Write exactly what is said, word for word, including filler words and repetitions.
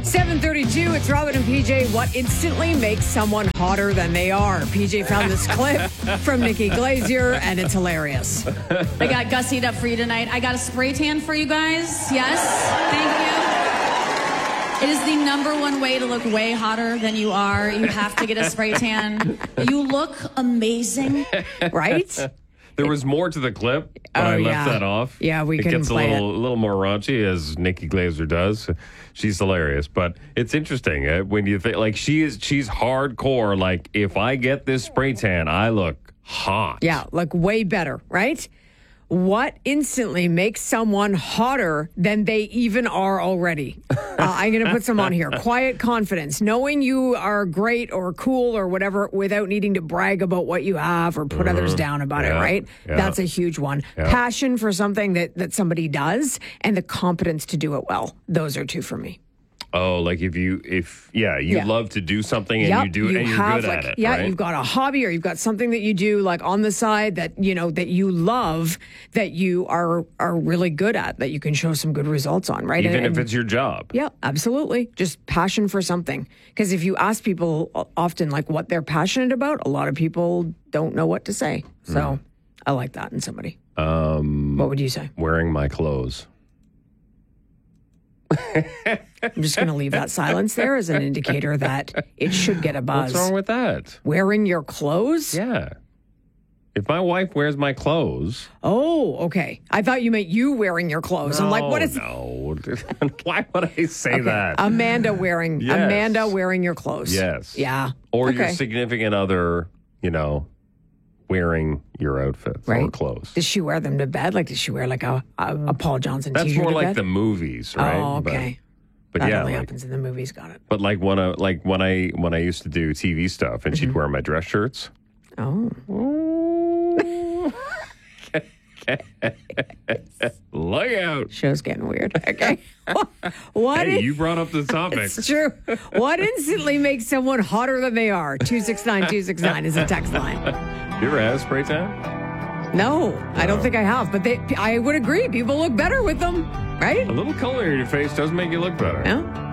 seven thirty-two, it's Robin and P J. What instantly makes someone hotter than they are? P J found this clip from Nikki Glazier, and it's hilarious. I got gussied up for you tonight. I got a spray tan for you guys. Yes, thank you. It is the number one way to look way hotter than you are. You have to get a spray tan. You look amazing. Right? There was more to the clip, but Oh, I left yeah. that off. Yeah, we it couldn't gets a play little, a little more raunchy, as Nikki Glazer does. She's hilarious, but it's interesting uh, when you think like she is. She's hardcore. Like, if I get this spray tan, I look hot. Yeah, like way better, right? What instantly makes someone hotter than they even are already? Uh, I'm going to put some on here. Quiet confidence. Knowing you are great or cool or whatever without needing to brag about what you have or put mm-hmm. others down about yeah. it, right? Yeah. That's a huge one. Yeah. Passion for something that, that somebody does and the competence to do it well. Those are two for me. Oh, like if you, if, yeah, you Yeah. love to do something and Yep, you do it you and you're have, good like, at it. Yeah, right? you've got a hobby or you've got something that you do like on the side that, you know, that you love, that you are are really good at, that you can show some good results on, right? Even and, if it's your job. Yeah, absolutely. Just passion for something. Because if you ask people often like what they're passionate about, a lot of people don't know what to say. So mm. I like that in somebody. Um, what would you say? Wearing my clothes. I'm just going to leave that silence there as an indicator that it should get a buzz. What's wrong with that? Wearing your clothes? Yeah. If my wife wears my clothes. Oh, okay. I thought you meant you wearing your clothes. No, I'm like, what is... No. Why would I say okay. that? Amanda wearing... Yes. Amanda wearing your clothes. Yes. Yeah. Or okay. your significant other, you know, wearing your outfits right. or clothes. Does she wear them to bed? Like, does she wear like a, a, a Paul Johnson That's t-shirt more to like bed? the movies, right? Oh, okay. But, but that yeah, only like, happens in the movies. Got it. But like when I like when I when I used to do T V stuff, and mm-hmm. she'd wear my dress shirts. Oh. Look out! Show's getting weird. Okay. What? Hey, in- you brought up the topic. It's true. What instantly makes someone hotter than they are? two six nine two six nine is a text line. You ever had a spray tan? No, no, I don't think I have. But they, I would agree. People look better with them, right? A little color in your face does make you look better. Yeah.